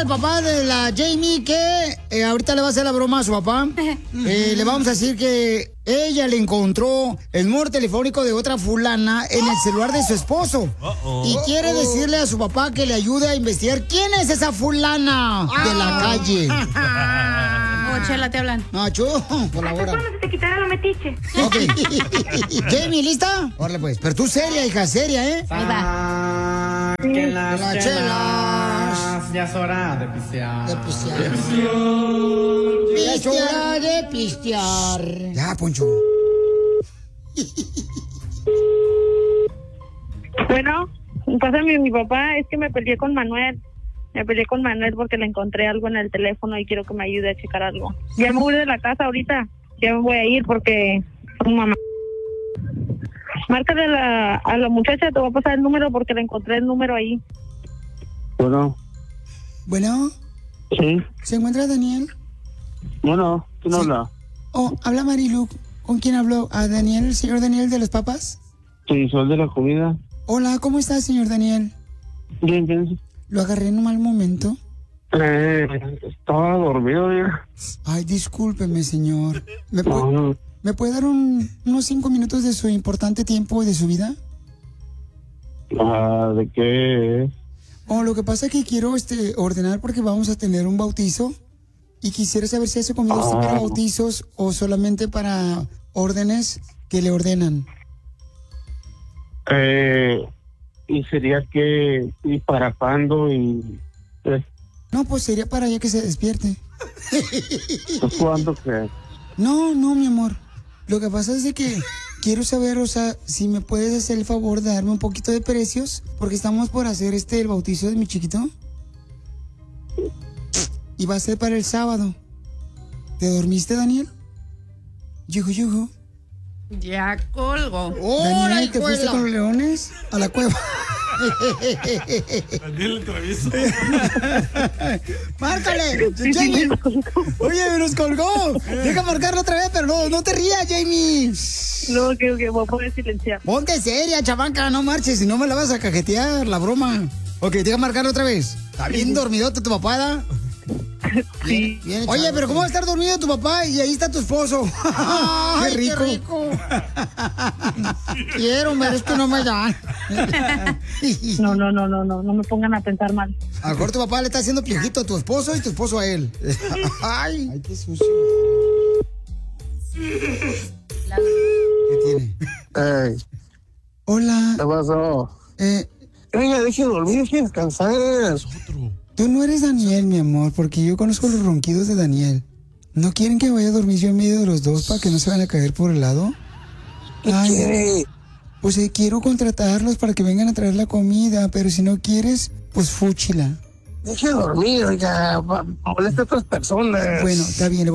el papá de la Jamie que ahorita le va a hacer la broma a su papá. Le vamos a decir que ella le encontró el número telefónico de otra fulana en el celular de su esposo. Y quiere decirle a su papá que le ayude a investigar quién es esa fulana de la calle. Chela, te hablan. Nacho, por la hora. ¿Cuándo se te quitará la metiche? Ok. Jamie, ¿lista? Órale, pues. Pero tú seria, hija, seria, ¿eh? Ahí va. Que las Las chelas. ya es hora de pistear. De pistear. Ya es hora de pistear. Ya, Poncho. Bueno, pásame mi papá, es que me peleé con Manuel. Me peleé con Manuel porque le encontré algo en el teléfono y quiero que me ayude a checar algo. Ya me voy de la casa ahorita. Ya me voy a ir porque su mamá. Márcale a la muchacha, te voy a pasar el número porque le encontré el número ahí. Bueno, Bueno, sí. ¿se encuentra Daniel? Bueno, ¿quién Sí. habla? Oh, habla Marilu. ¿Con quién habló? ¿A Daniel, el señor Daniel de las papas? Sí, soy de la comida. Hola, ¿cómo está, señor Daniel? Bien, bien. ¿Lo agarré en un mal momento? Estaba dormido ya. Ay, discúlpeme, señor. No, ¿Me puede dar unos 5 minutos de su importante tiempo y de su vida? ¿de qué? Oh, lo que pasa es que quiero ordenar porque vamos a tener un bautizo y quisiera saber si hace comida usted para bautizos o solamente para órdenes que le ordenan. Y sería que, y para cuándo, y No, pues sería para ya que se despierte. pues cuándo que. No, mi amor. Lo que pasa es de que quiero saber, o sea, si me puedes hacer el favor de darme un poquito de precios, porque estamos por hacer el bautizo de mi chiquito. Y va a ser para el sábado. ¿Te dormiste, Daniel? Yuju. Ya colgo. Daniel, ¿te fuiste con los leones a la cueva? Daniel el travieso. ¡Márcale! ¡Jamie! Oye, nos colgó. Deja marcarlo otra vez, pero no te rías, Jamie. No, que voy a poner silenciar. Ponte seria, chavanca, no marches, si no me la vas a cajetear la broma. Ok, deja marcarlo otra vez. Está bien dormidote tu papá, ¿da? Sí. Oye, pero ¿cómo va a estar dormido tu papá y ahí está tu esposo? ¡Qué rico! Quiero, pero es que no me dan. No me pongan a pensar mal. A lo mejor tu papá le está haciendo piojito a tu esposo y tu esposo a él. Ay, qué sucio. ¿Qué tiene? Ey, Hola. ¿qué pasó? Oiga, deje de dormir, deje de descansar. Tú no eres Daniel, mi amor, porque yo conozco los ronquidos de Daniel. ¿No quieren que vaya a dormir yo en medio de los dos para que no se van a caer por el lado? ¿Qué quiere? Pues quiero contratarlos para que vengan a traer la comida, pero si no quieres, pues fúchila. Deje de dormir, oiga, molesta a otras personas. Bueno, está bien.